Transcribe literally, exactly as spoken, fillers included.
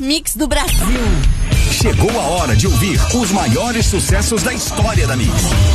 Mix do Brasil. Chegou a hora de ouvir os maiores sucessos da história da Mix.